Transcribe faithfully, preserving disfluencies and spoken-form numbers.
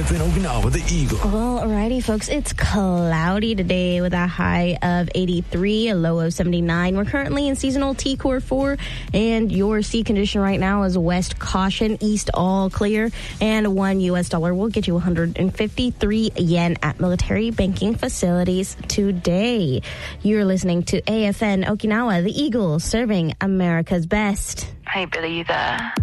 F N Okinawa, the Eagle. Well, alrighty, folks. It's cloudy today with a high of eighty-three, a low of seventy-nine. We're currently in seasonal T Core four, and your sea condition right now is west caution, east all clear, and one U S dollar will get you one hundred fifty-three yen at military banking facilities today. You're listening to A F N Okinawa, the Eagle, serving America's best. Hey, Billy, you there?